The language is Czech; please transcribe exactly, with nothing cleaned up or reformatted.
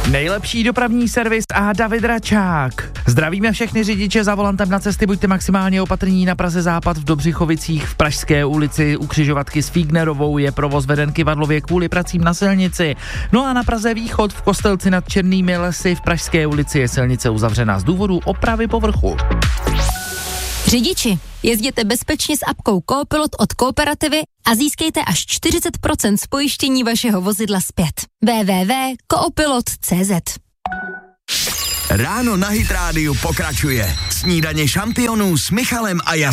Nejlepší dopravní servis a David Račák. Zdravíme všechny řidiče za volantem na cesty, buďte maximálně opatrní. Na Praze Západ v Dobřichovicích v Pražské ulici u křižovatky s Fígnerovou je provoz veden Kyvadlově kvůli pracím na silnici. No a na Praze Východ v Kostelci nad Černými lesy v Pražské ulici je silnice uzavřená z důvodu opravy povrchu. Řidiči, jezděte bezpečně s apkou Coopilot od Kooperativy a získejte až čtyřicet procent z pojištění vašeho vozidla zpět. w w w tečka coopilot tečka c z Ráno na Hit rádiu pokračuje. Snídaně šampionů s Michalem a Jasem.